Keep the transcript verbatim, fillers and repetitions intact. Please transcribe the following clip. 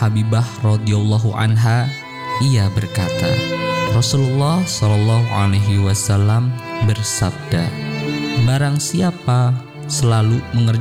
Habibah radhiyallahu anha, ia berkata, Rasulullah shallallahu alaihi wasallam bersabda, barang siapa selalu mengerjakan